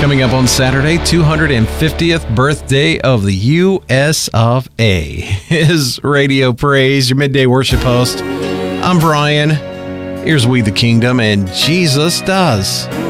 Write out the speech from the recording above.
Coming up on Saturday, 250th birthday of the U.S. of A. His Radio Praise, your midday worship host. I'm Brian. Here's We the Kingdom, and Jesus does.